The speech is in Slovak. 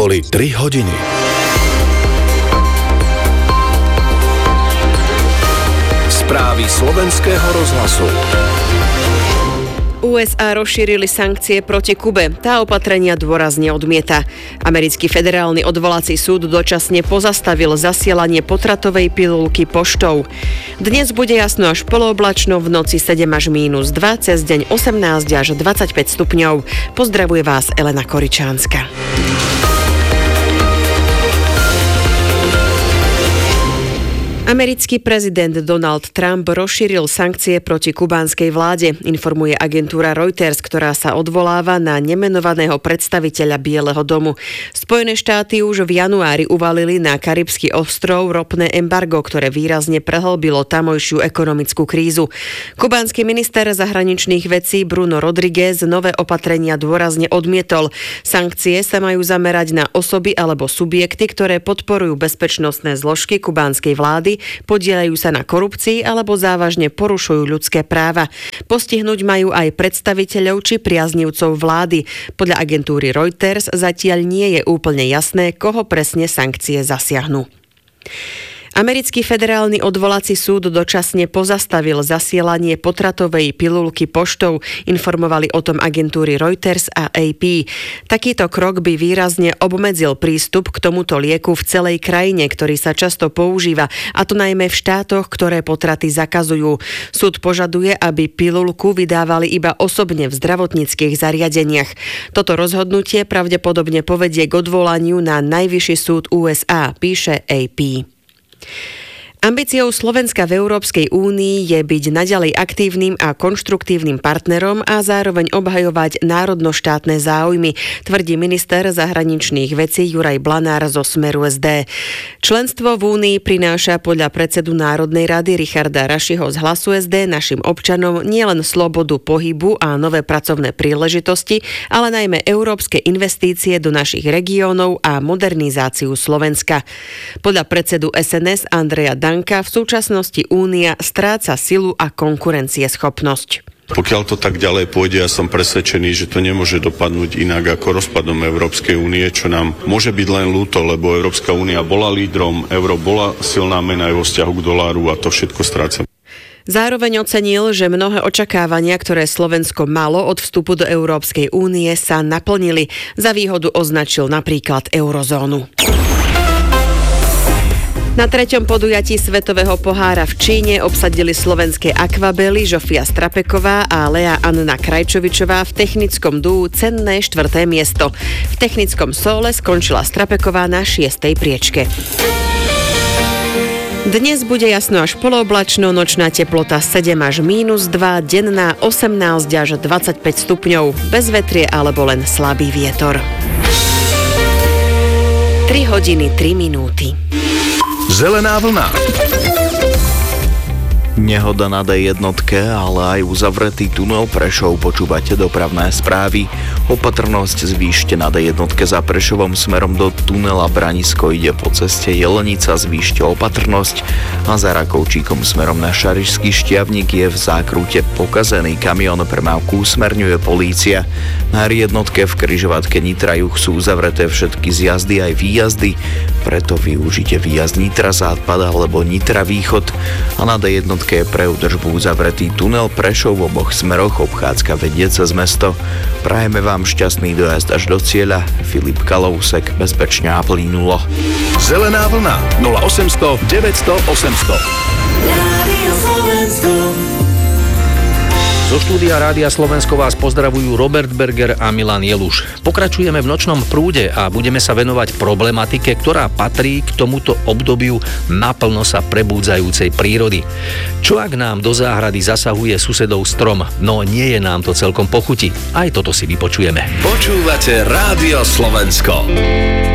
boli 3 hodiny. Správy slovenského rozhlasu. USA rozšírili sankcie proti Kube. Tá opatrenia dôrazne odmieta. Americký federálny odvolací súd dočasne pozastavil zasielanie potratovej pilulky poštou. Dnes bude jasno až polooblačno, v noci 7 až -2, cez deň 18 až 25 stupňov. Pozdravuje vás Elena Koričánska. Americký prezident Donald Trump rozšíril sankcie proti kubánskej vláde, informuje agentúra Reuters, ktorá sa odvoláva na nemenovaného predstaviteľa Bieleho domu. Spojené štáty už v januári uvalili na Karibský ostrov ropné embargo, ktoré výrazne prehlbilo tamojšiu ekonomickú krízu. Kubánsky minister zahraničných vecí Bruno Rodriguez nové opatrenia dôrazne odmietol. Sankcie sa majú zamerať na osoby alebo subjekty, ktoré podporujú bezpečnostné zložky kubánskej vlády, podieľajú sa na korupcii alebo závažne porušujú ľudské práva. Postihnúť majú aj predstaviteľov či priaznivcov vlády. Podľa agentúry Reuters zatiaľ nie je úplne jasné, koho presne sankcie zasiahnu. Americký federálny odvolací súd dočasne pozastavil zasielanie potratovej pilulky poštou, informovali o tom agentúry Reuters a AP. Takýto krok by výrazne obmedzil prístup k tomuto lieku v celej krajine, ktorý sa často používa, a to najmä v štátoch, ktoré potraty zakazujú. Súd požaduje, aby pilulku vydávali iba osobne v zdravotníckych zariadeniach. Toto rozhodnutie pravdepodobne povedie k odvolaniu na Najvyšší súd USA, píše AP. Ambíciou Slovenska v Európskej únii je byť naďalej aktívnym a konštruktívnym partnerom a zároveň obhajovať národnoštátne záujmy, tvrdí minister zahraničných vecí Juraj Blanár zo Smeru SD. Členstvo v únii prináša podľa predsedu Národnej rady Richarda Rašiho z Hlasu SD našim občanom nielen slobodu pohybu a nové pracovné príležitosti, ale najmä európske investície do našich regiónov a modernizáciu Slovenska. Podľa predsedu SNS Andreja Danka v súčasnosti Únia stráca silu a konkurencieschopnosť. Pokiaľ to tak ďalej pôjde, ja som presvedčený, že to nemôže dopadnúť inak ako rozpadom Európskej únie, čo nám môže byť len ľúto, lebo Európska únia bola lídrom, euro bola silná mena aj vo vzťahu k doláru a to všetko stráca. Zároveň ocenil, že mnohé očakávania, ktoré Slovensko malo od vstupu do Európskej únie, sa naplnili. Za výhodu označil napríklad eurozónu. Na 3. podujatí Svetového pohára v Číne obsadili slovenské akvabely Žofia Strapeková a Lea Anna Krajčovičová v technickom duu cenné 4. miesto. V technickom sóle skončila Strapeková na 6. priečke. Dnes bude jasno až polooblačno, nočná teplota 7 až -2, denná 18 až 25 stupňov, bez vetrie alebo len slabý vietor. 3 hodiny 3 minúty. Zelená vlna. Nehoda na D1, ale aj uzavretý tunel Prešov. Počúvate dopravné správy. Opatrnosť zvýšte na D1 za Prešovom smerom do tunela Branisko. Ide po ceste Jelenica, zvýšte opatrnosť a za Rakovčíkom smerom na Šarišský Štiavnik je v zákrute pokazený kamión, premávku usmerňuje polícia. Na R1 v križovatke Nitra Juh sú uzavreté všetky zjazdy aj výjazdy, preto využite výjazd Nitra Západ alebo Nitra Východ a na D1 je pre údržbu uzavretý tunel Prešov v oboch smeroch, obchádzka vedie cez mesto. Prajeme vám šťastný dojazd až do cieľa. Filip Kalousek, bezpečne a plynulo. Zelená vlna 0800 900 800. Rádio Slovensko. Zo štúdia Rádia Slovensko vás pozdravujú Robert Berger a Milan Jeluš. Pokračujeme v nočnom prúde a budeme sa venovať problematike, ktorá patrí k tomuto obdobiu naplno sa prebúdzajúcej prírody. Čo ak nám do záhrady zasahuje susedov strom? No nie je nám to celkom pochuti. Aj toto si vypočujeme. Počúvate Rádio Slovensko.